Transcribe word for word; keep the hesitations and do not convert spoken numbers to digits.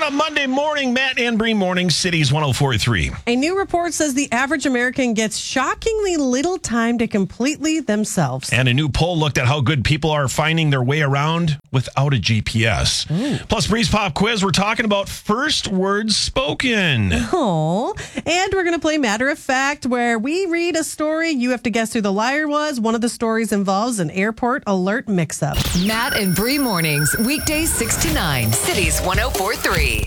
a Monday morning, Matt and Bree Morning, Cities one oh four point three. A new report says the average American gets shockingly little time to completely themselves. And a new poll looked at how good people are finding their way around without a G P S. Ooh. Plus, Bree's Pop Quiz, we're talking about first words spoken. Oh, and we're going to play Matter of Fact, where we read a story. You have to guess who the liar was. One of the stories involves an airport alert mix-up. Matt and Bree Mornings, weekdays six to nine, Cities one oh four point three.